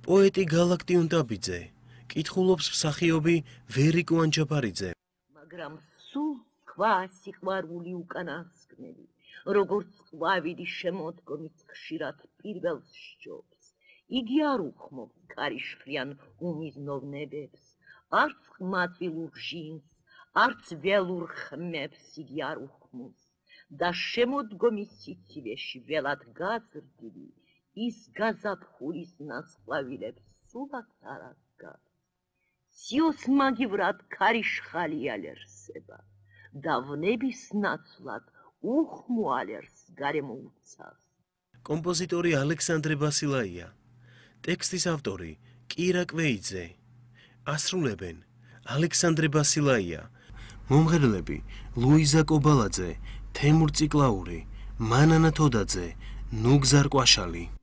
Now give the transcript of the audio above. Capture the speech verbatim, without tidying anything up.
პოეტი გალაქტიონ ტაბიძე, კითხულობს მსახიობი ვერიკო ანჯაფარიძე. მაგრამ სულ სხვა სიყვარული უკანასკნელი, როგორც ყვავილი შემოდგომის ხშირად პირველს სჯობს. იგი არ უხმობს ქარიშხლიან უმიზნოვნებებს, არც ყმაწვილურ ჟინს, არც ველურ ხმებს იგი არ უხმობს და შემოდგომის სიცივეში ველად გაზრდილი ის გაზაფხულის ნასყვავილებს სულაც არ აღგავს. სიოს მაგივრად ქარიშხალი ალერსება და ვნების ნაცვლად უხმო ალერს გარემო უცავს. კომპოზიტორი ალექსანდრე ბასილაია, ტექსტის ავტორი კირა კვეიძე, ასრულებენ ალექსანდრე ბასილაია, მომღერლები ლუიზა კობალაძე, თემურ ციკლაური, მანანა თოდაძე, ნუგზარ კვაშალი.